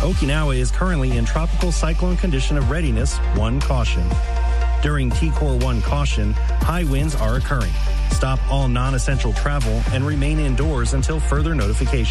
Okinawa is currently in tropical cyclone condition of readiness, 1 caution. During TCOR 1 caution, high winds are occurring. Stop all non-essential travel and remain indoors until further notification.